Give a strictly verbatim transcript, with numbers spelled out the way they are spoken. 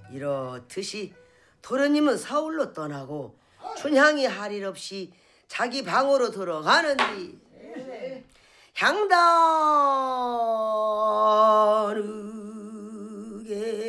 이렇듯이 도련님은 서울로 떠나고 춘향이 할 일 없이 자기 방으로 들어가는디 향단으게